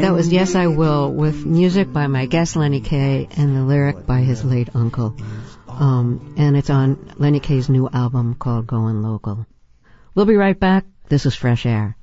That was Yes I Will, with music by my guest Lenny Kaye and the lyric by his late uncle. And it's on Lenny Kaye's new album called Going Local. We'll be right back. This is Fresh Air.